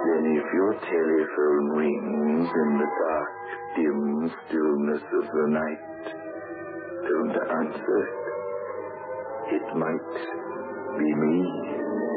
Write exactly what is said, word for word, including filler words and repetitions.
Then if your telephone rings in the dark, dim stillness of the night, don't answer. It might be me.